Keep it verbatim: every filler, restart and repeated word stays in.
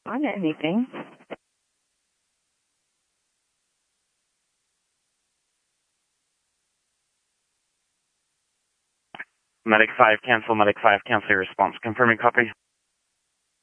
respond to anything. Medic five, cancel. Medic five, cancel your response. Confirming copy.